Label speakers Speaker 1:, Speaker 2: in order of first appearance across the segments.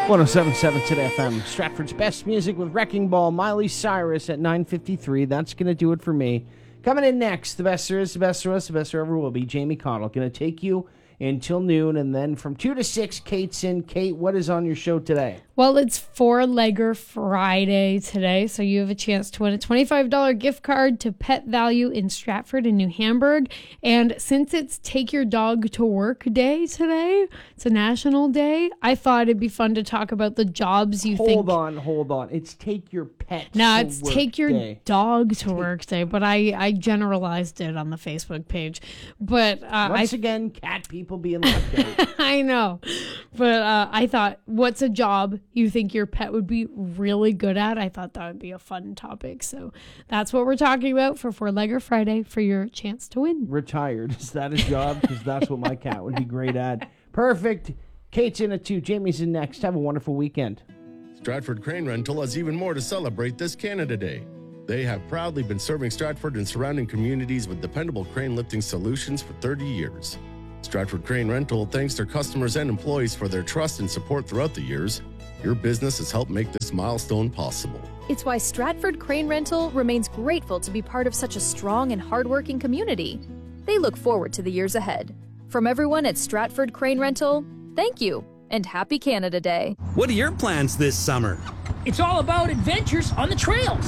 Speaker 1: 107.7 Today FM. Stratford's best music with Wrecking Ball, Miley Cyrus at 9:53. That's going to do it for me. Coming in next, the best there is, the best there was, the best there ever will be. Jamie Connell going to take you until noon, and then from 2 to 6, Kate's in. Kate, what is on your show today?
Speaker 2: Well, it's Four-Legger Friday today, so you have a chance to win a $25 gift card to Pet Value in Stratford and New Hamburg. And since it's Take Your Dog to Work Day today, it's a national day, I thought it'd be fun to talk about the jobs you think...
Speaker 1: Hold on. It's Take Your Pet
Speaker 2: No,
Speaker 1: to
Speaker 2: it's
Speaker 1: Work
Speaker 2: Take Your
Speaker 1: Day.
Speaker 2: Dog to Work Day, but I generalized it on the Facebook page. But
Speaker 1: Once again, cat people being left out.
Speaker 2: I know. But I thought, what's a job you think your pet would be really good at? I thought that would be a fun topic. So that's what we're talking about for Four-Legger Friday for your chance to win.
Speaker 1: Retired. Is that a job? Because that's what my cat would be great at. Perfect. Kate's in at 2. Jamie's in next. Have a wonderful weekend.
Speaker 3: Stratford Crane Rental has even more to celebrate this Canada Day. They have proudly been serving Stratford and surrounding communities with dependable crane lifting solutions for 30 years. Stratford Crane Rental thanks their customers and employees for their trust and support throughout the years. Your business has helped make this milestone possible.
Speaker 4: It's why Stratford Crane Rental remains grateful to be part of such a strong and hardworking community. They look forward to the years ahead. From everyone at Stratford Crane Rental, thank you and happy Canada Day.
Speaker 5: What are your plans this summer?
Speaker 6: It's all about adventures on the trails.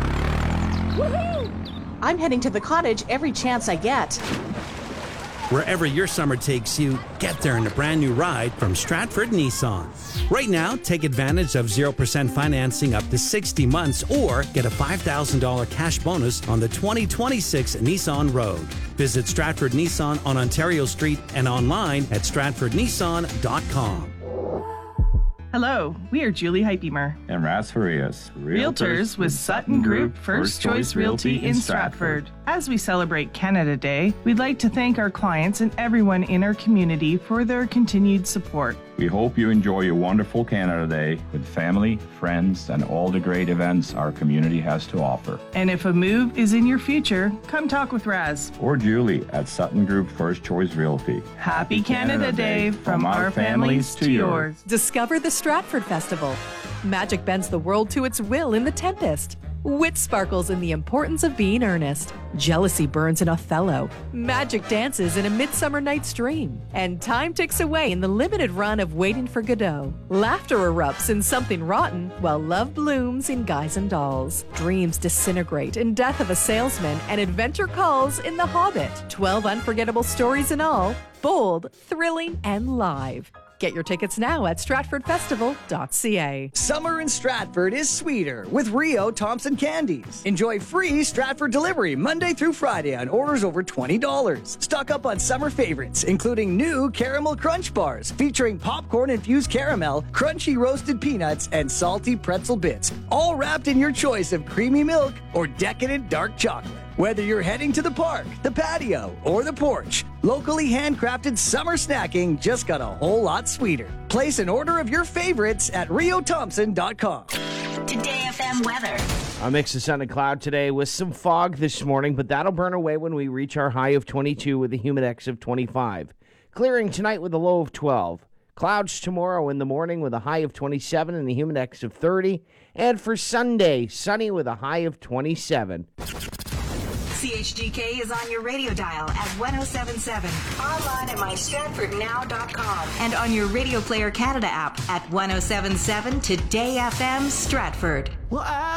Speaker 6: Woohoo!
Speaker 7: I'm heading to the cottage every chance I get.
Speaker 5: Wherever your summer takes you, get there in a brand new ride from Stratford Nissan. Right now, take advantage of 0% financing up to 60 months or get a $5,000 cash bonus on the 2026 Nissan Rogue. Visit Stratford Nissan on Ontario Street and online at stratfordnissan.com.
Speaker 8: Hello, we are Julie Hypemer,
Speaker 9: and Ras Farias,
Speaker 8: Realtors with Sutton Group First Choice Realty in Stratford. As we celebrate Canada Day, we'd like to thank our clients and everyone in our community for their continued support.
Speaker 9: We hope you enjoy a wonderful Canada Day with family, friends, and all the great events our community has to offer.
Speaker 8: And if a move is in your future, come talk with Raz
Speaker 9: or Julie at Sutton Group First Choice Realty.
Speaker 8: Happy Canada Day from our families to yours.
Speaker 10: Discover the Stratford Festival. Magic bends the world to its will in The Tempest. Wit sparkles in the importance of being earnest. Jealousy burns in Othello. Magic dances in A Midsummer Night's Dream. And time ticks away in the limited run of Waiting for Godot. Laughter erupts in Something Rotten, while love blooms in Guys and Dolls. Dreams disintegrate in Death of a Salesman, and adventure calls in The Hobbit. 12 unforgettable stories in all, bold, thrilling, and live. Get your tickets now at stratfordfestival.ca.
Speaker 11: Summer in Stratford is sweeter with Rio Thompson Candies. Enjoy free Stratford delivery Monday through Friday on orders over $20. Stock up on summer favorites, including new caramel crunch bars featuring popcorn-infused caramel, crunchy roasted peanuts, and salty pretzel bits, all wrapped in your choice of creamy milk or decadent dark chocolate. Whether you're heading to the park, the patio, or the porch, locally handcrafted summer snacking just got a whole lot sweeter. Place an order of your favorites at riothompson.com.
Speaker 12: Today FM weather.
Speaker 1: A mix of sun and cloud today with some fog this morning, but that'll burn away when we reach our high of 22 with a humidex of 25. Clearing tonight with a low of 12. Clouds tomorrow in the morning with a high of 27 and a humidex of 30. And for Sunday, sunny with a high of 27.
Speaker 12: CHGK is on your radio dial at 107.7, online at mystratfordnow.com, and on your Radio Player Canada app at 107.7 Today FM Stratford.
Speaker 11: Well,